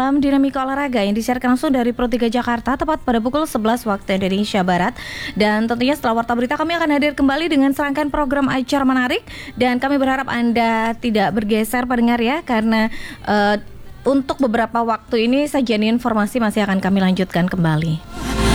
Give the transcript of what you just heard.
dalam Dinamika Olahraga yang disiarkan langsung dari Pro 3 Jakarta tepat pada pukul 11 waktu Indonesia Barat. Dan tentunya setelah Warta Berita kami akan hadir kembali dengan serangkaian program acara menarik. Dan kami berharap Anda tidak bergeser pendengar ya, karena untuk beberapa waktu ini sajian informasi masih akan kami lanjutkan kembali.